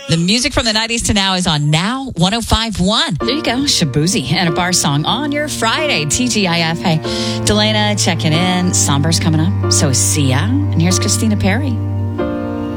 The music from the 90s to now is on Now 105.1. There you go. Shabuzi and a bar song on your Friday. TGIF. Hey, Delana checking in. Somber's coming up. So is Sia. And here's Christina Perri.